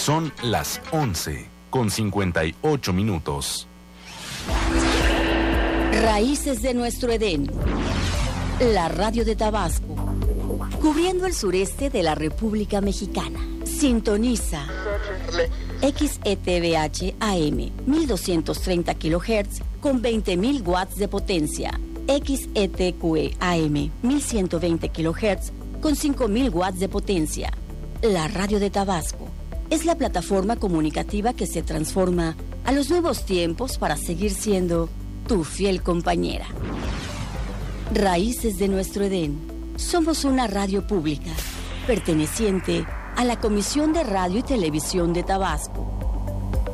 Son las 11:58. Raíces de nuestro Edén. La radio de Tabasco, cubriendo el sureste de la República Mexicana. Sintoniza XETVH AM 1230 kHz con 20.000 watts de potencia. XETQE AM 1120 kHz con 5.000 watts de potencia. La radio de Tabasco es la plataforma comunicativa que se transforma a los nuevos tiempos para seguir siendo tu fiel compañera. Raíces de nuestro Edén. Somos una radio pública perteneciente a la Comisión de Radio y Televisión de Tabasco.